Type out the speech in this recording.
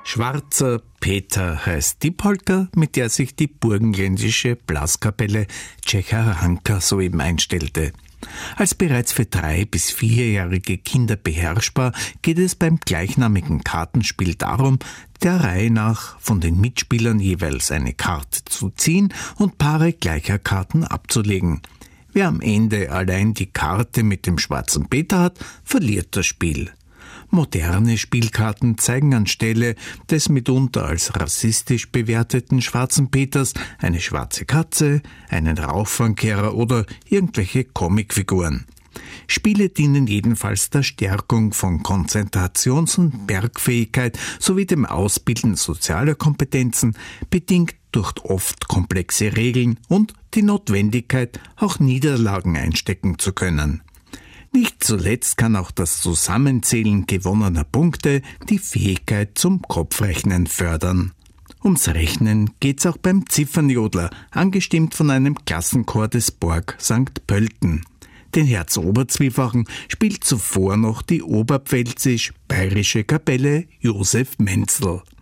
Schwarzer Peter heißt die Polka, mit der sich die burgenländische Blaskapelle Tschecharanka soeben einstellte. Als bereits für 3- bis 4-jährige Kinder beherrschbar, geht es beim gleichnamigen Kartenspiel darum, der Reihe nach von den Mitspielern jeweils eine Karte zu ziehen und Paare gleicher Karten abzulegen. Wer am Ende allein die Karte mit dem Schwarzen Peter hat, verliert das Spiel. Moderne Spielkarten zeigen anstelle des mitunter als rassistisch bewerteten Schwarzen Peters eine schwarze Katze, einen Rauchfangkehrer oder irgendwelche Comicfiguren. Spiele dienen jedenfalls der Stärkung von Konzentrations- und Merkfähigkeit sowie dem Ausbilden sozialer Kompetenzen, bedingt durch oft komplexe Regeln und die Notwendigkeit, auch Niederlagen einstecken zu können. Nicht zuletzt kann auch das Zusammenzählen gewonnener Punkte die Fähigkeit zum Kopfrechnen fördern. Ums Rechnen geht's auch beim Ziffernjodler, angestimmt von einem Klassenchor des Borg St. Pölten. Den Herzoberzwiefachen spielt zuvor noch die oberpfälzisch-bayerische Kapelle Josef Menzel.